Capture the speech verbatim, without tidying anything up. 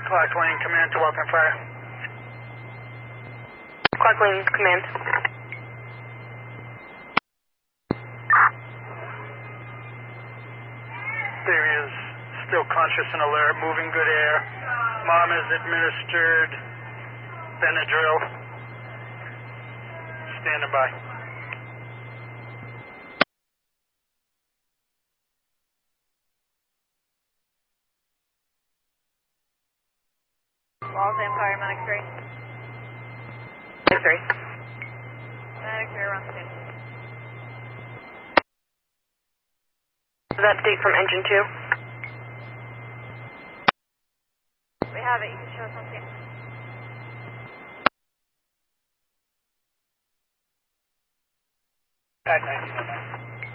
Clark Lane, command to welcome fire. Clark Lane, command. There is still conscious and alert, moving good air. Mom is administered Benadryl. Standing by. Walls and fire, medic three. Medic three. Medic three, around the scene. Is that update from engine two? We have it, you can show us on scene. At nineteen oh nine.